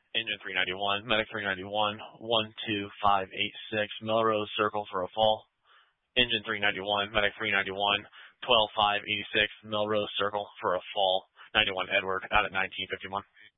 Engine 391, Medic 391, 12586, Melrose Circle for a fall. Engine 391, Medic 391, 12586, Melrose Circle for a fall. 91 Edward out at 1951.